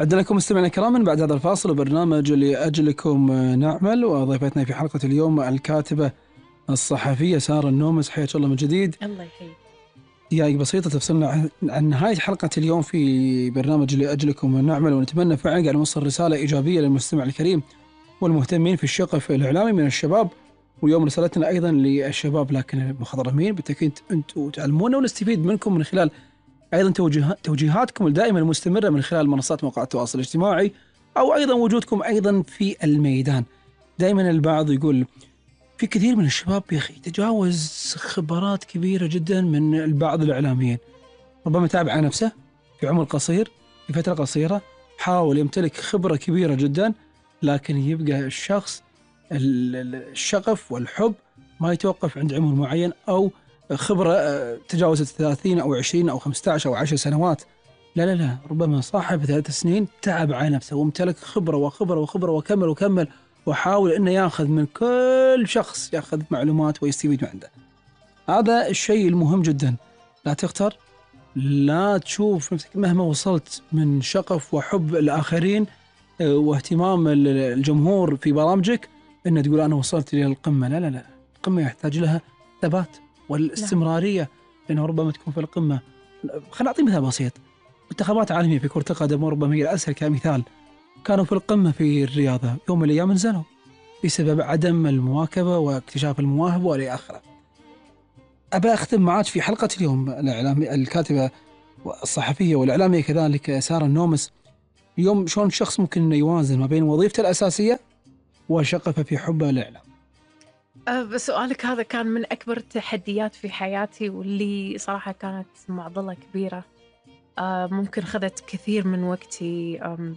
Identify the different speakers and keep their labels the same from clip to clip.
Speaker 1: عدنا لكم مستمعينا الكرام من بعد هذا الفاصل وبرنامج لأجلكم نعمل، وضيفتنا في حلقة اليوم الكاتبة الصحفية سارة النومس. حياك الله من جديد.
Speaker 2: الله يحييك.
Speaker 1: دقائق بسيطة تفصلنا عن نهاية حلقة اليوم في برنامج لأجلكم نعمل، ونتمنى فعلا قاعد نوصل رسالة إيجابية للمستمع الكريم والمهتمين في الشغف الإعلامي من الشباب. واليوم رسالتنا أيضا للشباب لكن المخضرمين، بالتأكيد أنتم تعلمونا ونستفيد منكم من خلال أيضا توجيهاتكم الدائمة المستمرة من خلال منصات مواقع التواصل الاجتماعي، أو أيضا وجودكم أيضا في الميدان. دائما البعض يقول في كثير من الشباب يا أخي تجاوز خبرات كبيرة جدا من البعض الإعلاميين، ربما تعب على نفسه في عمر قصير، في فترة قصيرة، حاول يمتلك خبرة كبيرة جدا، لكن يبقى الشخص الشغف والحب ما يتوقف عند عمر معين أو خبرة تجاوزت 30 أو 20 أو 15 أو 10 سنوات. لا، ربما صاحب 3 سنين تعب على نفسه وامتلك خبرة وخبرة وخبرة وكمل وحاول أنه يأخذ من كل شخص، يأخذ معلومات ويستفيد من عنده. هذا الشيء المهم جدا. لا تختار، لا تشوف نفسك مهما وصلت من شغف وحب الآخرين واهتمام الجمهور في برامجك أن تقول أنا وصلت إلى القمة. لا، القمة يحتاج لها ثبات والاستمرارية، لأنه ربما تكون في القمة. خلينا نعطي مثال بسيط، منتخبات عالمية في كرة القدم وربما هي الأسهل كمثال، كانوا في القمة في الرياضة، يوم من الأيام نزلوا بسبب عدم المواكبة واكتشاف المواهب وإلى آخره. أبى أختم معاك في حلقة اليوم الكاتبة الصحفية والإعلامية كذلك سارة النومس، اليوم شلون الشخص ممكن أنه يوازن ما بين وظيفته الأساسية وشغفه في حبه الإعلام.
Speaker 2: بس سؤالك هذا كان من أكبر التحديات في حياتي، واللي صراحة كانت معضلة كبيرة. ممكن خذت كثير من وقتي،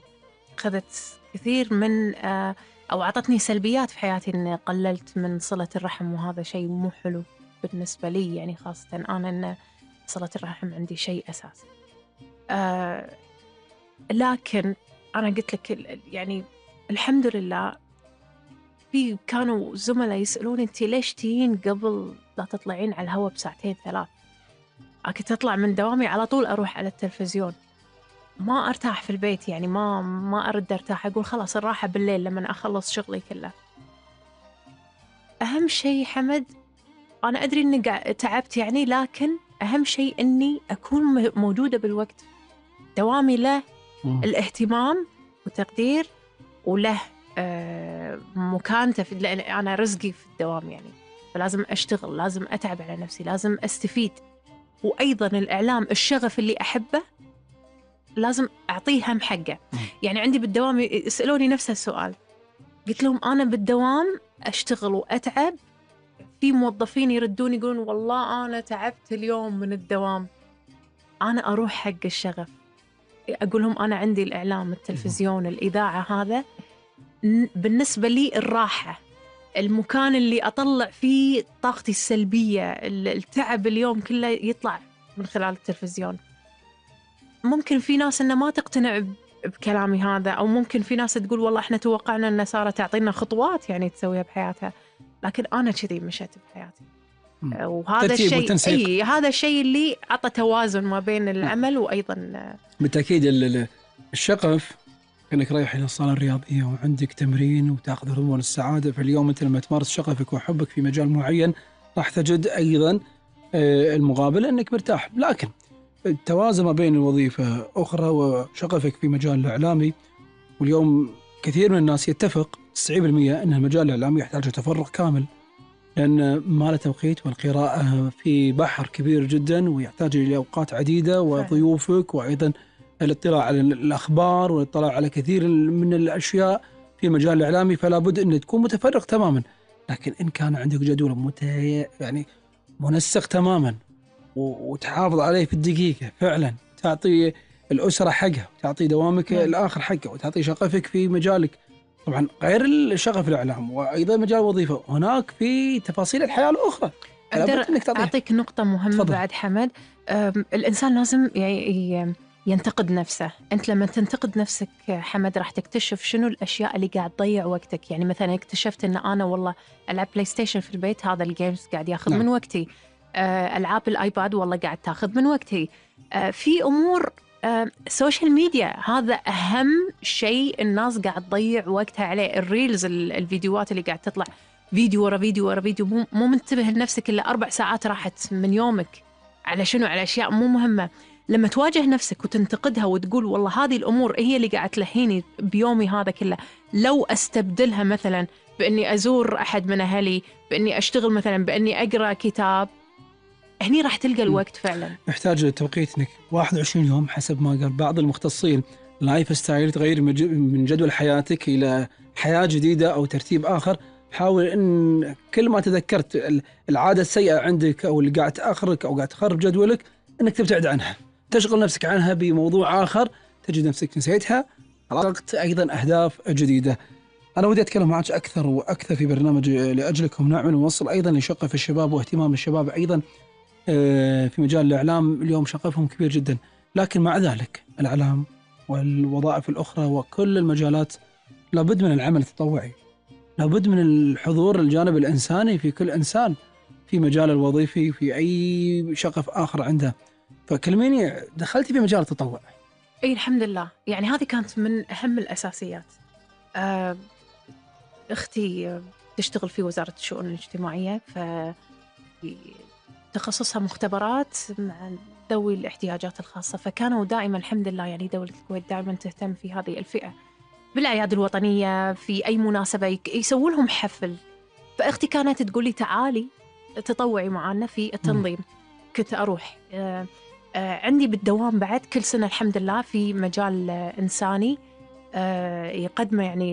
Speaker 2: خذت كثير من أو عطتني سلبيات في حياتي، إن قللت من صلة الرحم، وهذا شيء مو حلو بالنسبة لي، يعني خاصة أنا إن صلة الرحم عندي شيء أساسي. لكن أنا قلت لك يعني الحمد لله في كانوا زملاء يسألوني أنت ليش تجين قبل لا تطلعين على الهواء بساعتين 3؟ كنت أطلع من دوامي على طول أروح على التلفزيون، ما أرتاح في البيت، يعني ما أرد أرتاح، أقول خلاص الراحة بالليل لما أخلص شغلي كله. أهم شيء حمد، أنا أدري إني تعبت يعني، لكن أهم شيء إني أكون موجودة بالوقت. دوامي له الاهتمام وتقدير، وله مكانته لأن أنا رزقي في الدوام يعني، فلازم أشتغل، لازم أتعب على نفسي، لازم أستفيد. وأيضا الإعلام الشغف اللي أحبه لازم أعطيه هم حقه. يعني عندي بالدوام يسألوني نفس السؤال، قلت لهم أنا بالدوام أشتغل وأتعب، في موظفين يردون يقولون والله أنا تعبت اليوم من الدوام، أنا أروح حق الشغف. أقول لهم أنا عندي الإعلام، التلفزيون، الإذاعة، هذا بالنسبة لي الراحة، المكان اللي أطلع فيه طاقتي السلبية، التعب اليوم كله يطلع من خلال التلفزيون. ممكن في ناس إنه ما تقتنع بكلامي هذا، أو ممكن في ناس تقول والله إحنا توقعنا إن سارة تعطينا خطوات يعني تسويها بحياتها، لكن أنا كذي مشيت بحياتي. وهذا الشيء هذا الشيء اللي عطى توازن ما بين العمل وأيضا
Speaker 1: بالتأكيد الشغف، كأنك رايح إلى الصالة الرياضية وعندك تمرين وتأخذ هرمون السعادة في اليوم. أنت لما تمارس شغفك وحبك في مجال معين راح تجد أيضا المقابل أنك مرتاح. لكن التوازن ما بين الوظيفة أخرى وشغفك في مجال الإعلامي، واليوم كثير من الناس يتفق 90% أن المجال الإعلامي يحتاج تفرغ كامل، لأن ما له توقيت، والقراءة في بحر كبير جدا ويحتاج إلى أوقات عديدة، وضيوفك وأيضا الاطلاع على الأخبار والاطلاع على كثير من الأشياء في مجال الإعلامي، فلا بد أن تكون متفرغ تماما. لكن إن كان عندك جدول يعني منسق تماما وتحافظ عليه في الدقيقة، فعلا تعطي الأسرة حقها، وتعطي دوامك الآخر حقه، وتعطي شغفك في مجالك. طبعا غير الشغف الإعلام وأيضا مجال الوظيفة، هناك في تفاصيل الحياة الأخرى.
Speaker 2: أقدر أعطيك نقطة مهمة بعد حمد. الإنسان لازم ينتقد نفسه. أنت لما تنتقد نفسك حمد راح تكتشف شنو الأشياء اللي قاعد تضيع وقتك. يعني مثلا اكتشفت أن أنا والله ألعب بلاي ستيشن في البيت، هذا الجيمز قاعد ياخذ من وقتي. ألعاب الآيباد والله قاعد تاخذ من وقتي. في أمور السوشيال ميديا هذا أهم شيء الناس قاعد تضيع وقتها عليه. الريلز، الفيديوهات اللي قاعد تطلع فيديو ورا فيديو ورا فيديو، مو منتبه لنفسك إلا 4 ساعات راحت من يومك على شنو؟ على أشياء مو مهمة. لما تواجه نفسك وتنتقدها وتقول والله هذه الأمور هي اللي قاعد تلهيني بيومي هذا كله، لو أستبدلها مثلا بإني أزور أحد من أهلي، بإني أشتغل مثلا، بإني أقرأ كتاب، هني راح تلقى الوقت فعلا.
Speaker 1: يحتاج للتوقيت انك 21 يوم حسب ما قال بعض المختصين. لايف ستايل، تغير من جدول حياتك الى حياه جديده او ترتيب اخر. حاول ان كل ما تذكرت العاده السيئه عندك او اللي قاعد تاخرك او قاعد تخرب جدولك انك تبتعد عنها، تشغل نفسك عنها بموضوع اخر، تجد نفسك نسيتها، حققت ايضا اهداف جديده. انا ودي اتكلم معك اكثر واكثر في برنامج لاجلكم نعمل، ونوصل ايضا لشقف الشباب واهتمام الشباب ايضا في مجال الإعلام. اليوم شغفهم كبير جدا، لكن مع ذلك الإعلام والوظائف الأخرى وكل المجالات لابد من العمل التطوعي، لابد من الحضور الجانب الإنساني في كل إنسان في مجال الوظيفي، في أي شغف آخر عنده. فكلميني، دخلتي في مجال التطوع؟
Speaker 2: أي الحمد لله، يعني هذه كانت من أهم الأساسيات. أختي تشتغل في وزارة الشؤون الاجتماعية، تخصصها مختبرات مع ذوي الاحتياجات الخاصة، فكانوا دائما الحمد لله يعني دولة الكويت دائما تهتم في هذه الفئة بالأعياد الوطنية، في أي مناسبة يسووا لهم حفل. فأختي كانت تقول لي تعالي تطوعي معنا في التنظيم. كنت أروح. عندي بالدوام بعد كل سنة الحمد لله في مجال إنساني يقدمه يعني